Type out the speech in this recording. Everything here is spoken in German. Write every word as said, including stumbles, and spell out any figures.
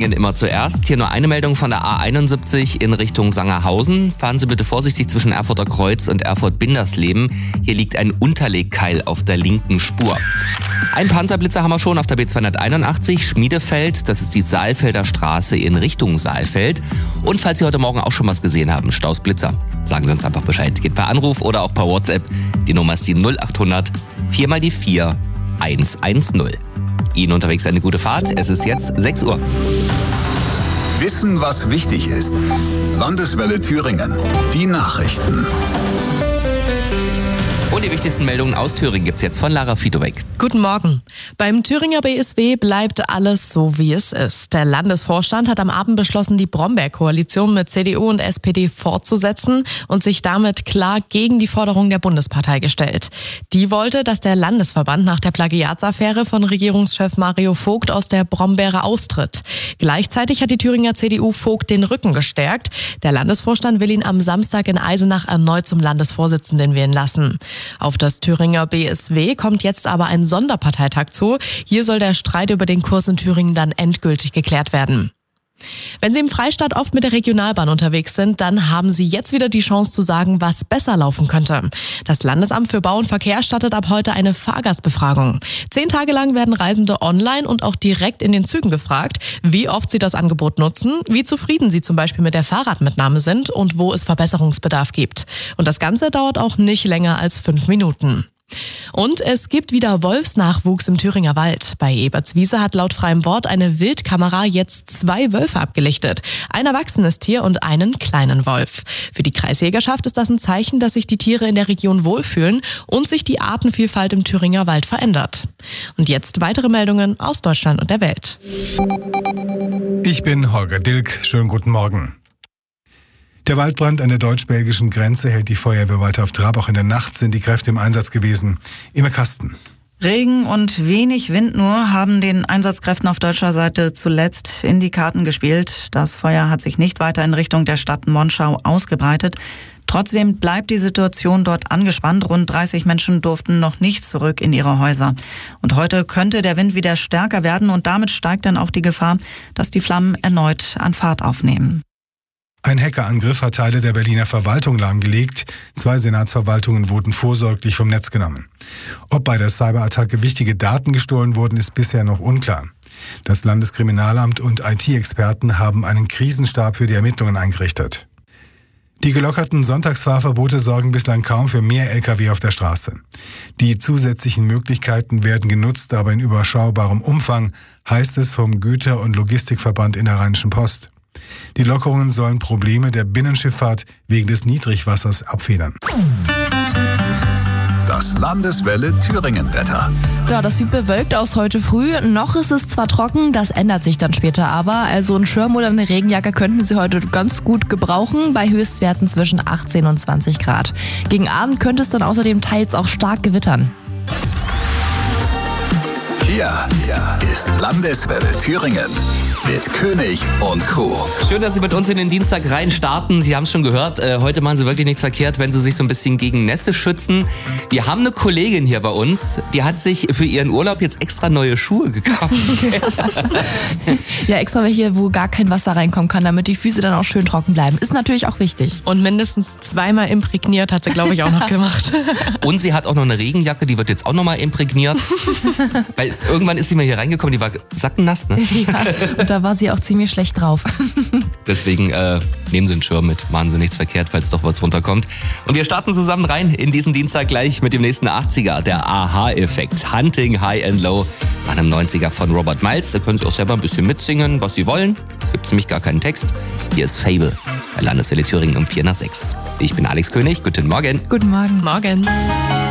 Thüringen immer zuerst. Hier nur eine Meldung von der A einundsiebzig in Richtung Sangerhausen. Fahren Sie bitte vorsichtig zwischen Erfurter Kreuz und Erfurt-Bindersleben. Hier liegt ein Unterlegkeil auf der linken Spur. Ein Panzerblitzer haben wir schon auf der B zweihunderteinundachtzig, Schmiedefeld. Das ist die Saalfelder Straße in Richtung Saalfeld. Und falls Sie heute Morgen auch schon was gesehen haben, Stausblitzer, sagen Sie uns einfach Bescheid. Geht per Anruf oder auch per WhatsApp. Die Nummer ist die null achthundert vier mal die vier eins eins null. Ihnen unterwegs eine gute Fahrt. Es ist jetzt sechs Uhr. Wissen, was wichtig ist. Landeswelle Thüringen. Die Nachrichten. Und die wichtigsten Meldungen aus Thüringen gibt's jetzt von Lara Fidowek. Guten Morgen. Beim Thüringer B S W bleibt alles so, wie es ist. Der Landesvorstand hat am Abend beschlossen, die Brombeer-Koalition mit C D U und S P D fortzusetzen und sich damit klar gegen die Forderung der Bundespartei gestellt. Die wollte, dass der Landesverband nach der Plagiatsaffäre von Regierungschef Mario Vogt aus der Brombeere austritt. Gleichzeitig hat die Thüringer C D U Vogt den Rücken gestärkt. Der Landesvorstand will ihn am Samstag in Eisenach erneut zum Landesvorsitzenden wählen lassen. Auf das Thüringer B S W kommt jetzt aber ein Sonderparteitag zu. Hier soll der Streit über den Kurs in Thüringen dann endgültig geklärt werden. Wenn Sie im Freistaat oft mit der Regionalbahn unterwegs sind, dann haben Sie jetzt wieder die Chance zu sagen, was besser laufen könnte. Das Landesamt für Bau und Verkehr startet ab heute eine Fahrgastbefragung. Zehn Tage lang werden Reisende online und auch direkt in den Zügen gefragt, wie oft sie das Angebot nutzen, wie zufrieden sie zum Beispiel mit der Fahrradmitnahme sind und wo es Verbesserungsbedarf gibt. Und das Ganze dauert auch nicht länger als fünf Minuten. Und es gibt wieder Wolfsnachwuchs im Thüringer Wald. Bei Ebertswiese hat laut freiem Wort eine Wildkamera jetzt zwei Wölfe abgelichtet. Ein erwachsenes Tier und einen kleinen Wolf. Für die Kreisjägerschaft ist das ein Zeichen, dass sich die Tiere in der Region wohlfühlen und sich die Artenvielfalt im Thüringer Wald verändert. Und jetzt weitere Meldungen aus Deutschland und der Welt. Ich bin Holger Dilk. Schönen guten Morgen. Der Waldbrand an der deutsch-belgischen Grenze hält die Feuerwehr weiter auf Trab. Auch in der Nacht sind die Kräfte im Einsatz gewesen. Immer Kasten. Regen und wenig Wind nur haben den Einsatzkräften auf deutscher Seite zuletzt in die Karten gespielt. Das Feuer hat sich nicht weiter in Richtung der Stadt Monschau ausgebreitet. Trotzdem bleibt die Situation dort angespannt. Rund dreißig Menschen durften noch nicht zurück in ihre Häuser. Und heute könnte der Wind wieder stärker werden und damit steigt dann auch die Gefahr, dass die Flammen erneut an Fahrt aufnehmen. Ein Hackerangriff hat Teile der Berliner Verwaltung lahmgelegt. Zwei Senatsverwaltungen wurden vorsorglich vom Netz genommen. Ob bei der Cyberattacke wichtige Daten gestohlen wurden, ist bisher noch unklar. Das Landeskriminalamt und I T-Experten haben einen Krisenstab für die Ermittlungen eingerichtet. Die gelockerten Sonntagsfahrverbote sorgen bislang kaum für mehr L K W auf der Straße. Die zusätzlichen Möglichkeiten werden genutzt, aber in überschaubarem Umfang, heißt es vom Güter- und Logistikverband in der Rheinischen Post. Die Lockerungen sollen Probleme der Binnenschifffahrt wegen des Niedrigwassers abfedern. Das Landeswelle Thüringen-Wetter. Ja, das sieht bewölkt aus heute früh. Noch ist es zwar trocken, das ändert sich dann später aber. Also ein Schirm oder eine Regenjacke könnten Sie heute ganz gut gebrauchen, bei Höchstwerten zwischen achtzehn und zwanzig Grad. Gegen Abend könnte es dann außerdem teils auch stark gewittern. Hier ist Landeswelle Thüringen mit König und Co. Schön, dass Sie mit uns in den Dienstag rein starten. Sie haben es schon gehört, äh, heute machen Sie wirklich nichts verkehrt, wenn Sie sich so ein bisschen gegen Nässe schützen. Wir haben eine Kollegin hier bei uns, die hat sich für ihren Urlaub jetzt extra neue Schuhe gekauft. Ja, extra welche, wo gar kein Wasser reinkommen kann, damit die Füße dann auch schön trocken bleiben. Ist natürlich auch wichtig. Und mindestens zweimal imprägniert hat sie, glaube ich, auch noch gemacht. Und sie hat auch noch eine Regenjacke, die wird jetzt auch nochmal imprägniert. Weil irgendwann ist sie mal hier reingekommen, die war sackennass, ne? Ja, und da war sie auch ziemlich schlecht drauf. Deswegen äh, nehmen Sie einen Schirm mit, machen Sie nichts verkehrt, falls doch was runterkommt. Und wir starten zusammen rein in diesen Dienstag gleich mit dem nächsten achtziger, der Aha-Effekt. Hunting High and Low an einem neunziger von Robert Miles. Da können Sie auch selber ein bisschen mitsingen, was Sie wollen. Gibt nämlich gar keinen Text. Hier ist Fable bei Landeswelle Thüringen um vier nach sechs. Ich bin Alex König, guten Morgen. Guten Morgen. Morgen.